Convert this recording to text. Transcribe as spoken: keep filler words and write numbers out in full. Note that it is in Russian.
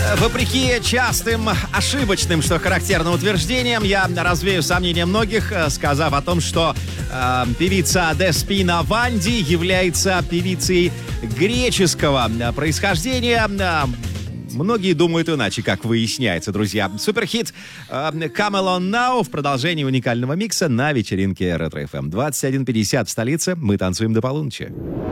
Вопреки частым ошибочным, что характерно утверждениям, я развею сомнения многих, сказав о том, что э, певица Деспина Ванди является певицей греческого происхождения. Многие думают иначе, как выясняется, друзья. Суперхит э, Come Along Now в продолжении уникального микса на вечеринке Ретро эф эм. двадцать один пятьдесят в столице. Мы танцуем до полуночи.